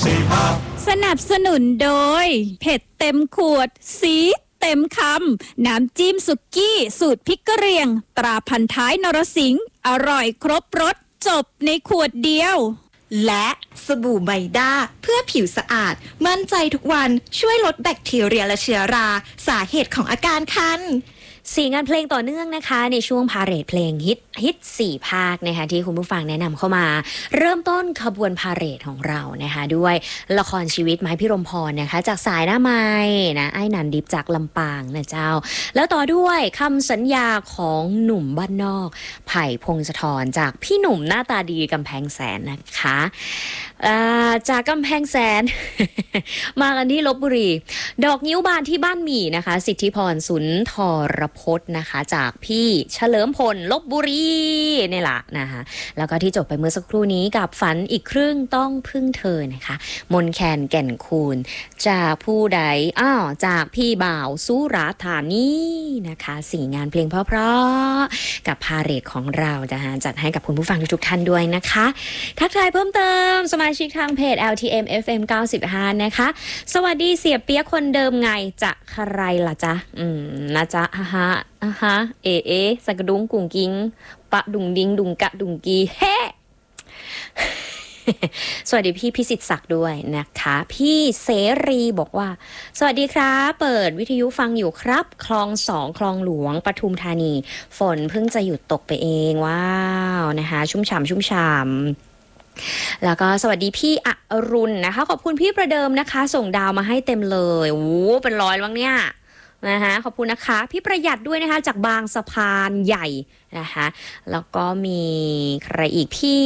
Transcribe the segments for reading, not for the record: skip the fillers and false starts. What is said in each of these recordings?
สนับสนุนโดยเผ็ดเต็มขวดซีดเต็มคำน้ำจิ้มสุกี้สูตรพริกกะเหรี่ยงตราพันท้ายนรสิงห์อร่อยครบรสจบในขวดเดียวและสบู่ไบด้าเพื่อผิวสะอาดมั่นใจทุกวันช่วยลดแบคทีเรียและเชื้อราสาเหตุของอาการคัน 4 งานเพลงต่อเนื่องนะคะในช่วงพาเหรดเพลงฮิต4 ภาคนะคะที่คุณผู้ฟังแนะนำเข้ามาเริ่มต้นขบวนพาเหรดของเรานะคะด้วยละครชีวิตไม้พิรมพรนะคะจากสายหน้าไม้นะไอ้นันดิบจากลำปางนะเจ้าแล้วต่อด้วยคำสัญญาของหนุ่มบ้านนอกไผ่พงศธรจากพี่หนุ่มหน้าตาดีกำแพงแสนนะคะจากกำแพงแสน มากันที่ลพบุรีดอกนิ้วบานที่บ้านหมี่นะคะสิทธิพรสุนทรพจน์นะคะจากพี่เฉลิมพลลพบุรีนี่แหละนะคะแล้วก็ที่จบไปเมื่อสักครู่นี้กับฝันอีกครึ่งต้องพึ่งเธอนะคะมนแคนแก่นคูณจากผู้ใดจากพี่บ่าวสุราธานีนะคะ4 งานเพลงเพราะๆกับพาเหรดของเรานะคะจัดให้กับคุณผู้ฟังทุกๆท่านด้วยนะคะทักทายเพิ่มเติมสมาชิกทางเพจ LTM FM 95นะคะสวัสดีเสียเปียกคนเดิมไงจะใครล่ะจ๊ะนะจ๊ะฮะสักดุงกุงกิงปะดุงดิงดุงกะดุงกีเฮ้ สวัสดีพี่พิสิทธิ์ศักดิ์ด้วยนะคะพี่เสรีบอกว่าสวัสดีครับเปิดวิทยุฟังอยู่ครับคลอง2คลองหลวงปทุมธานีฝนเพิ่งจะหยุดตกไปเองว้าวนะคะชุ่มฉ่ำแล้วก็สวัสดีพี่อรุณนะคะขอบคุณพี่ประเดิมนะคะส่งดาวมาให้เต็มเลยโอ้เป็นร้อยแล้วเนี่ยนะคะขอบคุณนะคะพี่ประหยัดด้วยนะคะจากบางสะพานใหญ่นะคะแล้วก็มีใครอีกพี่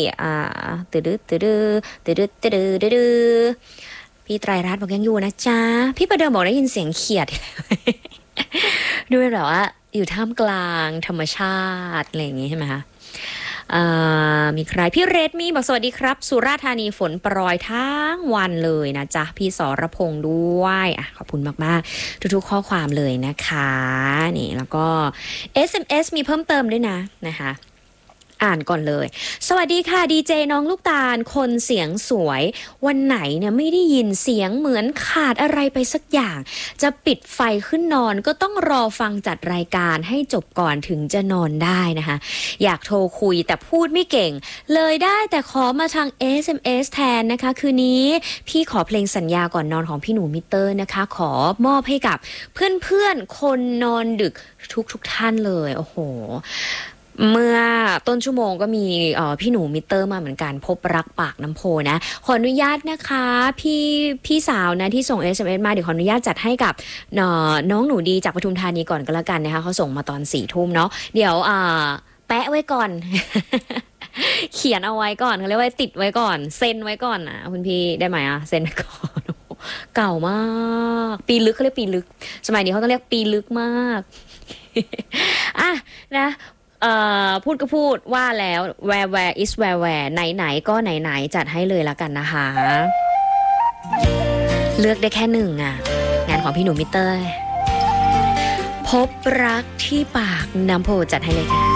พี่ไตรรัตน์บอกยังอยู่นะจ๊ะพี่ประเดิมบอกได้ยินเสียงเขียด ด้วยแบบว่าอยู่ท่ามกลางธรรมชาติอะไรอย่างงี้ใช่ไหมคะมีใครพี่เรดมี่บอกสวัสดีครับสุราษฎร์ธานีฝนโปรยทั้งวันเลยนะจ๊ะพี่สรพงษ์ด้วยขอบคุณมากๆทุกๆข้อความเลยนะคะนี่แล้วก็ SMS มีเพิ่มเติมด้วยนะคะอ่านก่อนเลยสวัสดีค่ะดีเจน้องลูกตาลคนเสียงสวยวันไหนเนี่ยไม่ได้ยินเสียงเหมือนขาดอะไรไปสักอย่างจะปิดไฟขึ้นนอนก็ต้องรอฟังจัดรายการให้จบก่อนถึงจะนอนได้นะคะอยากโทรคุยแต่พูดไม่เก่งเลยได้แต่ขอมาทาง SMS แทนนะคะคืนนี้พี่ขอเพลงสัญญาก่อนนอนของพี่หนูมิเตอร์นะคะขอมอบให้กับเพื่อนๆคนนอนดึกทุกท่านเลยโอ้โหเมื่อต้นชั่วโมงก็มีพี่หนูมิเตอร์มาเหมือนกันพบรักปากน้ำโพนะขออนุญาตนะคะพี่สาวนะที่ส่ง SMS มาเดี๋ยวขออนุญาตจัดให้กับน้องหนูดีจากปทุมธานีก่อนก็แล้วกันนะคะเขาส่งมาตอน4 ทุ่มเนาะเดี๋ยวแปะไว้ก่อน เขียนเอาไว้ก่อนเขาเรียกว่าติดไว้ก่อนเซ็นไว้ก่อนนะคุณพี่ได้ไหมเซ็นก่อนเก่ามากปีลึกเขาเรียกปีลึกสมัยนี้เขาต้องเรียกปีลึกมากนะพูดก็พูดว่าแล้ว where is where ไหนก็ไหนจัดให้เลยละกันนะคะเลือกได้แค่1งานของพี่หนูมิเตอร์พบรักที่ปากน้ำโพจัดให้เลยค่ะ